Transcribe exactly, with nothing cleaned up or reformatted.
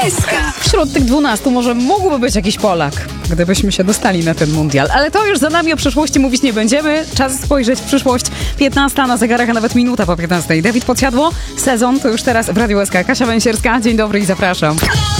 S K. Wśród tych dwunastu może mógłby być jakiś Polak, gdybyśmy się dostali na ten mundial. Ale to już za nami, o przyszłości mówić nie będziemy. Czas spojrzeć w przyszłość. piętnasta na zegarach, a nawet minuta po piętnastej. Dawid Podsiadło. Sezon to już teraz w Radiu S K. Kasia Węsierska. Dzień dobry i zapraszam.